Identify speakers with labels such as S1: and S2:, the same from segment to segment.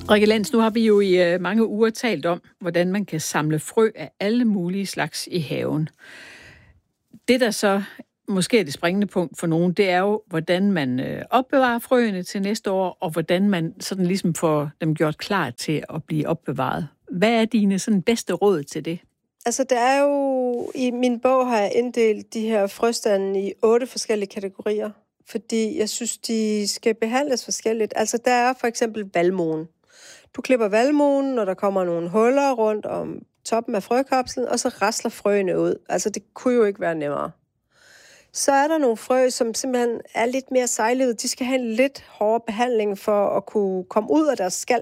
S1: Rikke Lenz, nu har vi jo i mange uger talt om, hvordan man kan samle frø af alle mulige slags i haven. Det, der så måske er det springende punkt for nogen, det er jo, hvordan man opbevarer frøene til næste år, og hvordan man sådan ligesom får dem gjort klar til at blive opbevaret. Hvad er dine sådan bedste råd til det?
S2: Altså, der er jo... I min bog har jeg inddelt de her frøstande i 8 forskellige kategorier, fordi jeg synes, de skal behandles forskelligt. Altså, der er for eksempel valmuen. Du klipper valmuen, når der kommer nogle huller rundt om toppen af frøkapslen, og så rasler frøene ud. Altså, det kunne jo ikke være nemmere. Så er der nogle frø, som simpelthen er lidt mere sejlede. De skal have en lidt hårdere behandling for at kunne komme ud af deres skal.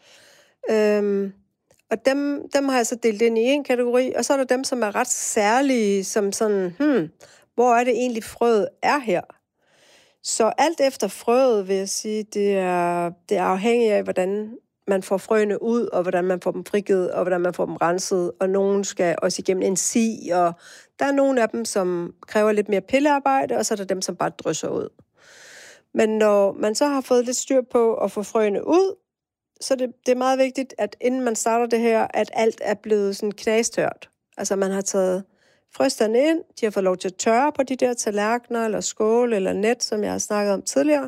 S2: Og dem har jeg så delt ind i en kategori, og så er der dem, som er ret særlige, som sådan, hvor er det egentlig frøet er her? Så alt efter frøet, vil jeg sige, det er afhængigt af, hvordan man får frøene ud, og hvordan man får dem frigivet, og hvordan man får dem renset, og nogen skal også igennem en si, og der er nogle af dem, som kræver lidt mere pillearbejde, og så er der dem, som bare drysser ud. Men når man så har fået lidt styr på at få frøene ud, så det er meget vigtigt, at inden man starter det her, at alt er blevet sådan knastørt. Altså man har taget frøstande ind, de har fået lov til at tørre på de der tallerkener, eller skål, eller net, som jeg har snakket om tidligere.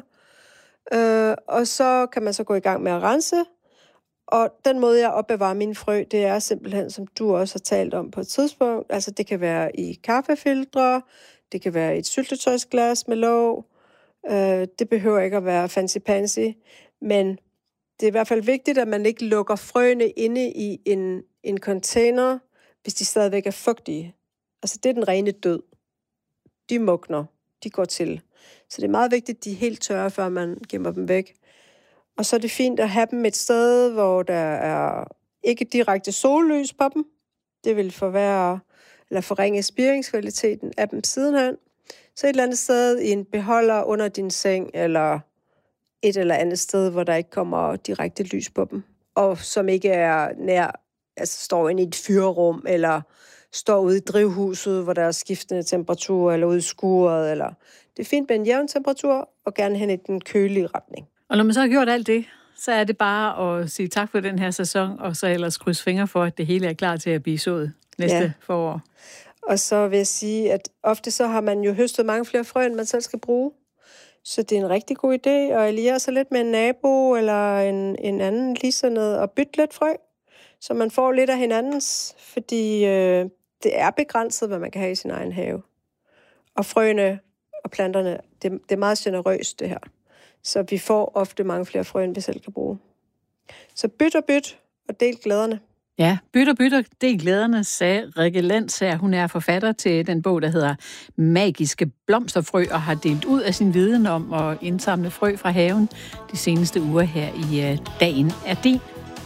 S2: Og så kan man så gå i gang med at rense. Og den måde, jeg opbevarer mine frø, det er simpelthen, som du også har talt om på et tidspunkt. Altså det kan være i kaffefiltre, det kan være i et syltetøjsglas med låg. Det behøver ikke at være fancy-pansy, men det er i hvert fald vigtigt, at man ikke lukker frøene inde i en container, hvis de stadigvæk er fugtige. Altså det er den rene død. De mugner, de går til. Så det er meget vigtigt, at de er helt tørre, før man gemmer dem væk. Og så er det fint at have dem et sted, hvor der er ikke direkte sollys på dem. Det vil forringe spiringskvaliteten af dem sidenhen. Så et eller andet sted i en beholder under din seng, eller et eller andet sted, hvor der ikke kommer direkte lys på dem. Og som ikke er nær, altså står inde i et fyrrum, eller står ude i drivhuset, hvor der er skiftende temperatur, eller ude i skuret, eller... Det er fint med en jævn temperatur, og gerne hen i den kølige retning.
S1: Og når man så har gjort alt det, så er det bare at sige tak for den her sæson, og så ellers krydse fingre for, at det hele er klar til at blive sået næste forår.
S2: Og så vil jeg sige, at ofte så har man jo høstet mange flere frø, end man selv skal bruge. Så det er en rigtig god idé at alliere sig lidt med en nabo eller en anden ligesindede og bytte lidt frø, så man får lidt af hinandens, fordi det er begrænset, hvad man kan have i sin egen have. Og frøene og planterne, det er meget generøst det her. Så vi får ofte mange flere frø, end vi selv kan bruge. Så byt og del glæderne.
S1: Ja, byt og del glæderne, sagde Rikke Lenz her. Hun er forfatter til den bog, der hedder Magiske blomsterfrø, og har delt ud af sin viden om at indsamle frø fra haven de seneste uger her i Dagen er din.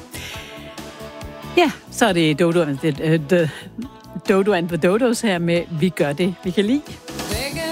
S1: Ja, så er det Dodo and the Dodos her med Vi gør det, vi kan lide.